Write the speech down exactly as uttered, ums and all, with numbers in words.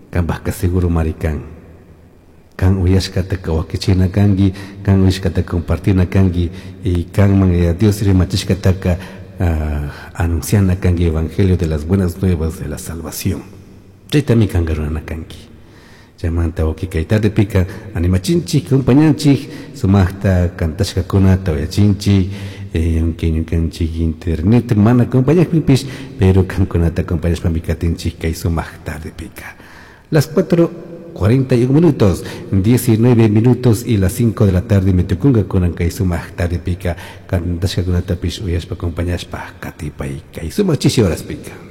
kan bahka seguro marikan kan uyashkata kawakichina kangi kan uyashkata compartina kangi y kan man Dios rimachishkataka uh, anunciana kangi evangelio de las buenas nuevas de la salvación chaytami kangaruna kangi llamanta okikaita de pica animachinchi compañanchi sumasta cantashka kunata oyachinchi aunque kanchi internet mana compañía pipis pero kan kunata compañías pamikatinchi kay sumasta de pica las cuatro cuarenta y un minutos, diecinueve minutos y las cinco de la tarde me tocunga con Ancaizuma tarde pica, cantashka con tapish uyashpa compañashpa, katipay, kaizuma chishi horas pica.